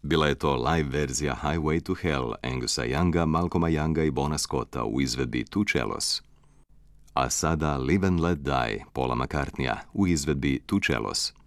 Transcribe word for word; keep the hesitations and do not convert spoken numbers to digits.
Bila je to live verzija Highway to Hell Angusa Younga, Malcolma Younga i Bona Scotta u izvedbi Two Cellos. A sada Live and Let Die Paula McCartneya u izvedbi Two Cellos.